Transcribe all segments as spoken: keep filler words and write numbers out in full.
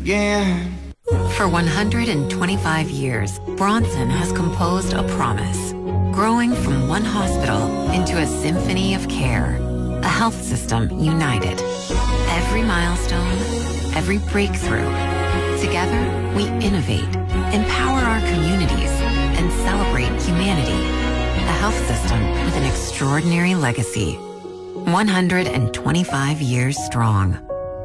again. For one hundred twenty-five years, Bronson has composed a promise, growing from one hospital into a symphony of care, a health system united. Every milestone, every breakthrough. Together, we innovate, empower our communities, and celebrate humanity. A health system with an extraordinary legacy. one hundred twenty-five years strong.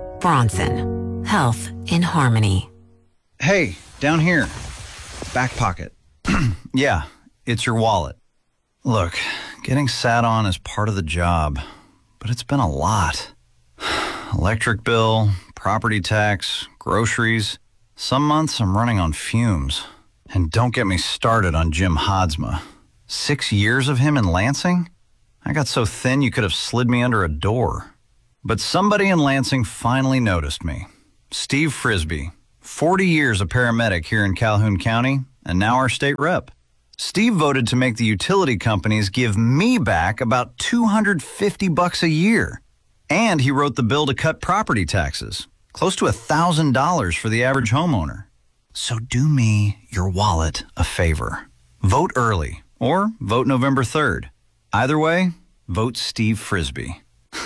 Bronson. Health in harmony. Hey, down here. Back pocket. Yeah, it's your wallet. Look, getting sat on is part of the job, but it's been a lot. Electric bill, property tax, groceries. Some months I'm running on fumes. And don't get me started on Jim Hodsma. Six years of him in Lansing? I got so thin you could have slid me under a door. But somebody in Lansing finally noticed me. Steve Frisbee, forty years a paramedic here in Calhoun County, and now our state rep. Steve voted to make the utility companies give me back about two hundred fifty bucks a year. And he wrote the bill to cut property taxes, close to one thousand dollars for the average homeowner. So do me, your wallet, a favor. Vote early, or vote November third. Either way, vote Steve Frisbee.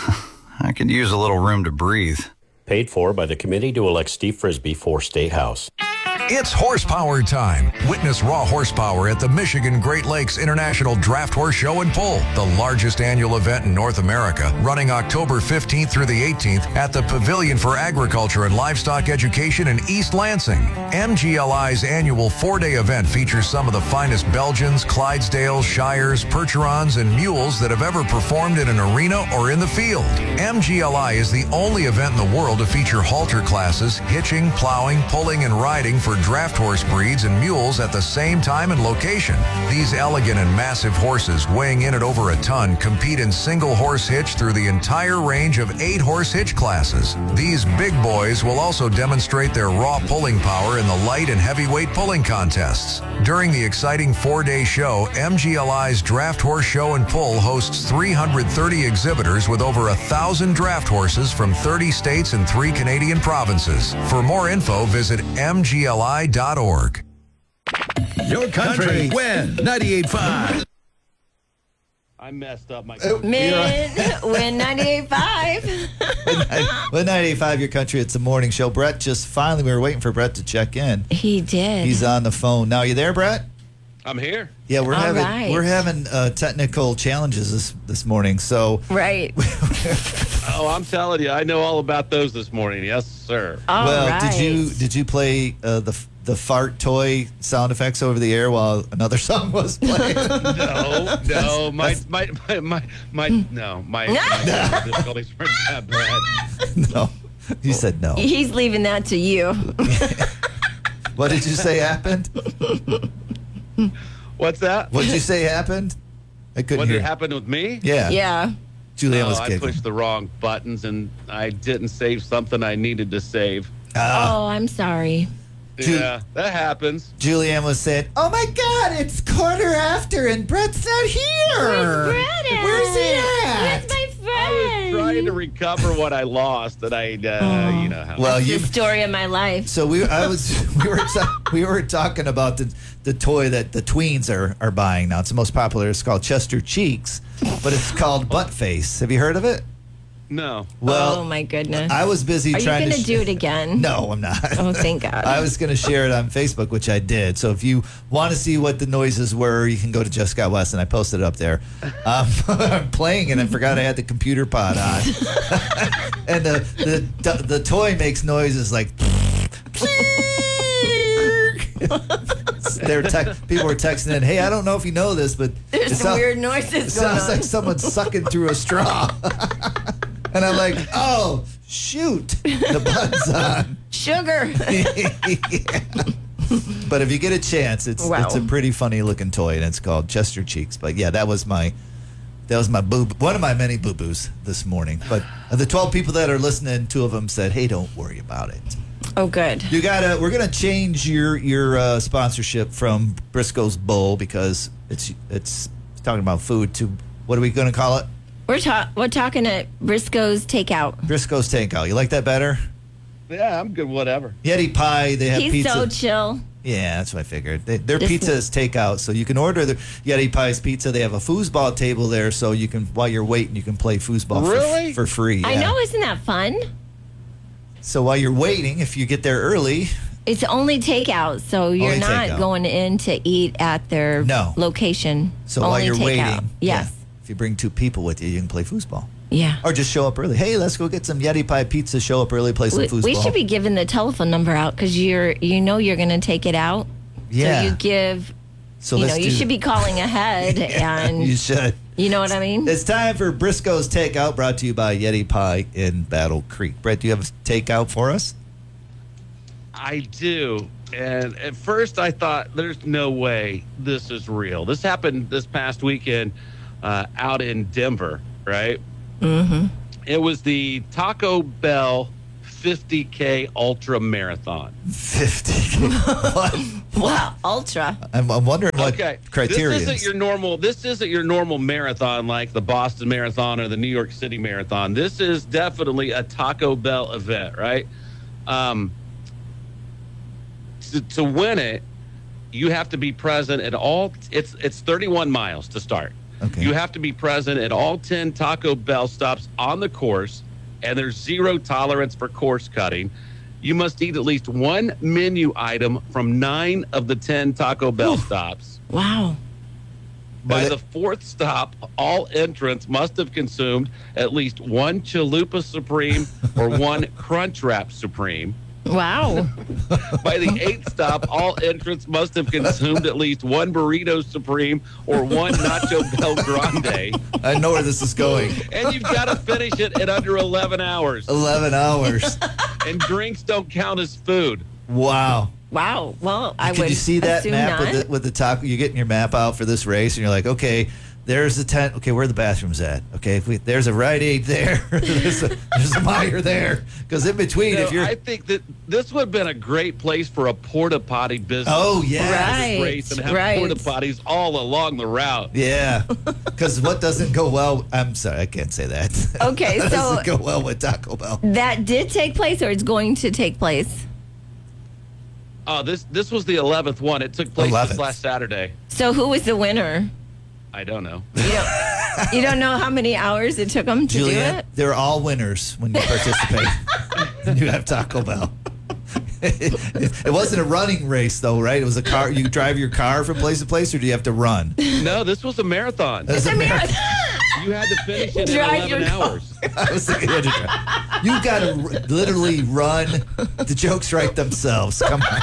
I could use a little room to breathe. Paid for by the committee to elect Steve Frisbee for State House. It's horsepower time. Witness raw horsepower at the Michigan Great Lakes International Draft Horse Show and Pull, the largest annual event in North America, running October fifteenth through the eighteenth at the Pavilion for Agriculture and Livestock Education in East Lansing. M G L I's annual four-day event features some of the finest Belgians, Clydesdales, Shires, Percherons, and mules that have ever performed in an arena or in the field. M G L I is the only event in the world to feature halter classes, hitching, plowing, pulling, and riding for draft horse breeds and mules at the same time and location. These elegant and massive horses, weighing in at over a ton, compete in single horse hitch through the entire range of eight horse hitch classes. These big boys will also demonstrate their raw pulling power in the light and heavyweight pulling contests. During the exciting four-day show, M G L I's Draft Horse Show and Pull hosts three hundred thirty exhibitors with over a thousand draft horses from thirty states and three Canadian provinces. For more info, visit M G L I dot org. Your country, win ninety-eight point five. I messed up my... Mid, win ninety-eight point five. Win ninety-eight point five, your country. It's the morning show. Brett just finally, we were waiting for Brett to check in. He did. He's on the phone. Now, you there, Brett? I'm here. Yeah, we're All having right. we're having uh, technical challenges this this morning. So Right. Oh, I'm telling you, I know all about those this morning. Yes, sir. All well, right. did you did you play uh, the the fart toy sound effects over the air while another song was playing? No, no, my my my my, my no, my, my difficulties weren't that bad. No, you said no. He's leaving that to you. What did you say happened? What's that? What did you say happened? I couldn't What hear. did happen with me? Yeah. Yeah. Julianne Oh, was I giggling. pushed the wrong buttons and I didn't save something I needed to save. Ah. Oh, I'm sorry. Ju- Yeah, that happens. Julianne was saying, "Oh my God, it's quarter after and Brett's not here. Where's Brett at? Where's he at?" Where's my friend? I was trying to recover what I lost, and I, uh, you know how. Well, It's you. the story of my life. So we, I was, we were, ta- we were talking about the the toy that the tweens are are buying now. It's the most popular. It's called Chester Cheeks, but it's called Butt Face. Have you heard of it? No. Well, oh my goodness. I was busy Are you trying going to to sh- do it again? No, I'm not. Oh, thank God. I was going to share it on Facebook, which I did. So if you want to see what the noises were, you can go to Just Scott West, and I posted it up there. Um, I'm playing, and I forgot I had the computer pod on. And the, the the toy makes noises like. They're te- people were texting in, "Hey, I don't know if you know this, but There's it some sound- weird noises it going sounds on. like someone's sucking through a straw." And I'm like, "Oh, shoot, the button's on." Sugar. Yeah. But if you get a chance, it's Wow. it's a pretty funny looking toy, and it's called Chester Cheeks. But yeah, that was my that was my boo one of my many boo boos this morning. But of the twelve people that are listening, two of them said, "Hey, don't worry about it." Oh, good. You gotta. We're gonna change your your uh, sponsorship from Briscoe's Bowl because it's it's talking about food to what are we gonna call it? We're, ta- we're talking at Briscoe's Takeout. Briscoe's Takeout. You like that better? Yeah, I'm good. Whatever. Yeti Pie, they have He's pizza. so chill. Yeah, that's what I figured. They, their This pizza is- is takeout, so you can order the Yeti Pie's pizza. They have a foosball table there, so you can, while you're waiting, you can play foosball Really? for, for free. I yeah. know, isn't that fun? So while you're waiting, if you get there early, It's only takeout, so you're Only not takeout. going in to eat at their No. location. so only while you're takeout. waiting, Yes. yeah, if you bring two people with you, you can play foosball. Yeah. Or just show up early. Hey, let's go get some Yeti Pie pizza, show up early, play some We, foosball. we should be giving the telephone number out because you're you know you're going to take it out. Yeah. So you give. So you know let's you do- should be calling ahead, and You should. you know what I mean. It's time for Briscoe's Takeout, brought to you by Yeti Pie in Battle Creek. Brett, do you have a takeout for us? I do. And at first I thought, there's no way this is real. This happened this past weekend uh, out in Denver, right? Mm-hmm. It was the Taco Bell fifty K Ultra Marathon. fifty. What? Wow, ultra. I'm, I'm wondering what Okay, criteria this isn't your normal. This isn't your normal marathon like the Boston Marathon or the New York City Marathon. This is definitely a Taco Bell event, right? Um, to, to win it, you have to be present at all. It's it's thirty-one miles to start. Okay. You have to be present at all ten Taco Bell stops on the course, and there's zero tolerance for course cutting. You must eat at least one menu item from nine of the ten Taco Bell stops. Wow. By But the it- fourth stop, all entrants must have consumed at least one Chalupa Supreme or one Crunchwrap Supreme. Wow. By the eighth stop, all entrants must have consumed at least one Burrito Supreme or one Nacho Bel Grande. I know where this is going. And you've got to finish it in under eleven hours. eleven hours. And drinks don't count as food. Wow. Wow. Well, I Could would you see that assume map not. with the, with the taco? You're getting your map out for this race, and you're like, okay, there's the tent. Okay, where are the bathrooms at? Okay, if we, there's a Rite Aid there. there's, a, there's a Meijer there. Because in between, You know, if you're. I think that this would have been a great place for a porta potty business. Oh, yeah. Right. Race and have right. porta potties all along the route. Yeah. Because what doesn't go well. I'm sorry, I can't say that. Okay, That so doesn't go well with Taco Bell. that did take place, or it's going to take place. Oh, this this was the eleventh one. It took place eleventh. this last Saturday. So who was the winner? I don't know. You don't, you don't know how many hours it took them to do Juliet, it? they're all winners when you participate. when you have Taco Bell. It wasn't a running race, though, right? It was a car. You drive your car from place to place, or do you have to run? No, this was a marathon. It's a marathon. You had to finish it in Drive your eleven car. hours. I was thinking you had to drive. You got to r- literally run. The jokes write themselves. Come on.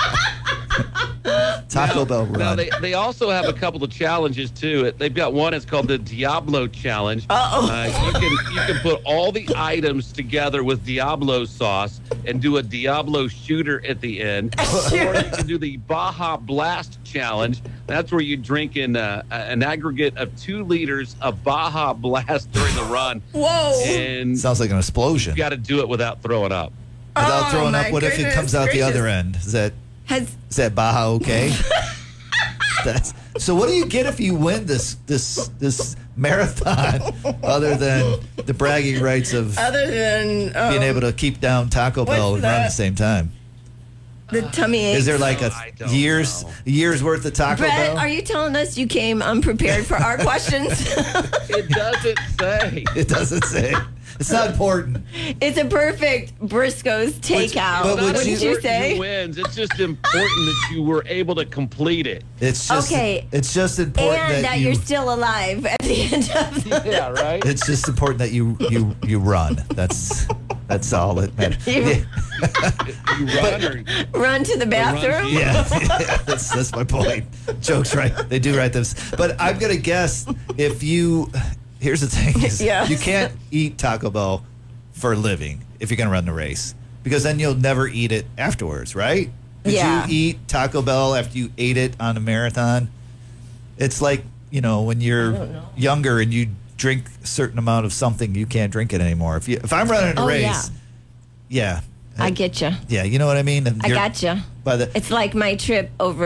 Taco Bell run. Now they, they also have a couple of challenges too. It- They've got one. It's called the Diablo Challenge. Uh-oh. Uh, you can you can put all the items together with Diablo sauce and do a Diablo shooter at the end. Or you can do the Baja Blast Challenge. That's where you drink in uh, an aggregate of two liters of Baja Blast during the run. Whoa. And Sounds like an explosion. you got to do it without throwing up. Without Oh, throwing my up, what if it goodness comes out the gracious. other end? Is that Has is that Baja okay? That's so. What do you get if you win this this this marathon, other than the bragging rights of other than um, being able to keep down Taco Bell and run at that? the same time? the tummy ache. Is there like a I don't years know. years worth of Taco Brett, Bell? are you telling us you came unprepared for our questions? It doesn't say. It doesn't say. It's not important. It's a perfect Briscoe's takeout. but would Wouldn't you- you, important say? who wins. It's just important that you were able to complete it. It's just Okay. It's just important And that, that you. you're still alive at the end of the Yeah, right? It's just important that you you you run. That's that's all that matters. You- Yeah. You run or run to the bathroom. Yeah, yeah, that's that's my point. Jokes, right? They do write those. But I'm gonna guess if you. Here's the thing: is Yeah. you can't eat Taco Bell for a living if you're gonna run the race, because then you'll never eat it afterwards, right? Could Yeah. you eat Taco Bell after you ate it on a marathon? It's like, you know, when you're younger and you drink a certain amount of something, you can't drink it anymore. If you if I'm running a Oh, race, yeah, I get you. yeah, you know what I mean. And I you're- got you. By the It's like my trip over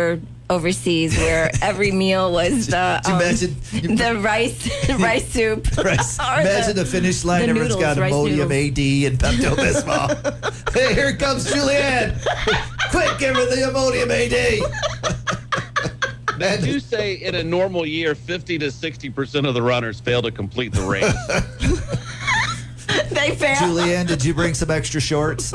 overseas where every meal was the Could you um, imagine- the rice rice soup. Rice. Or Imagine the, finish line. the Everyone's noodles, got rice Imodium noodles. A D and Pepto Bismol. Hey, here comes Julianne. Quick, give her the Imodium A D. They do say in a normal year, fifty to sixty percent of the runners fail to complete the race. They failed. Julianne, did you bring some extra shorts?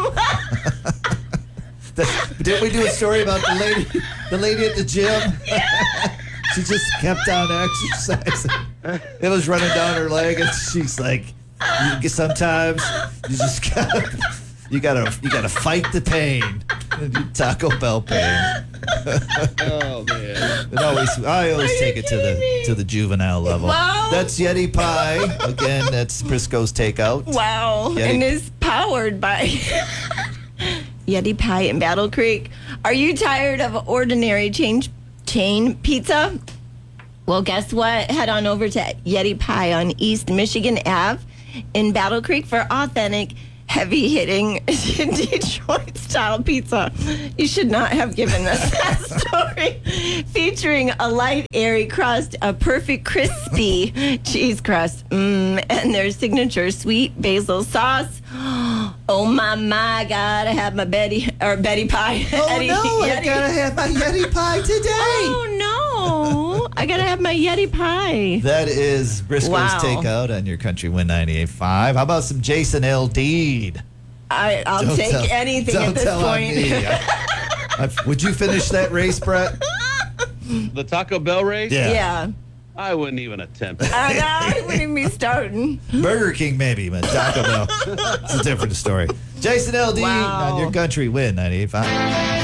The- Didn't we do a story about the lady, the lady at the gym? She just kept on exercising. It was running down her leg, and she's like, you, sometimes you just gotta, you gotta, you gotta fight the pain, Taco Bell pain. Oh man! It always, I always Are you take it to the kidding me? to the juvenile level. Wow. That's Yeti Pie again. That's Briscoe's Takeout. Wow. Yeti- And is powered by Yeti Pie in Battle Creek. Are you tired of ordinary chain, chain pizza? Well, guess what? Head on over to Yeti Pie on East Michigan Avenue in Battle Creek for authentic, heavy-hitting Detroit-style pizza. You should not have given us that story. Featuring a light, airy crust, a perfect crispy cheese crust, mm, and their signature sweet basil sauce. Oh my my! Gotta have my Betty or Betty Pie. Oh Eddie- no! I Yeti. gotta have my Yeti Pie today. Oh no! I gotta have my Yeti Pie. That is Briscoe's Wow. Takeout on your Country Win ninety-eight point five. How about some Jason Aldean? I, I'll Don't take tell- anything don't at this tell on point. me. I- I- would you finish that race, Brett? The Taco Bell race? Yeah. Yeah. I wouldn't even attempt it. I know. I wouldn't even be starting. Burger King, maybe, but Taco Bell. It's a different story. Jason Aldean Wow. on your Country Win ninety-eight point five.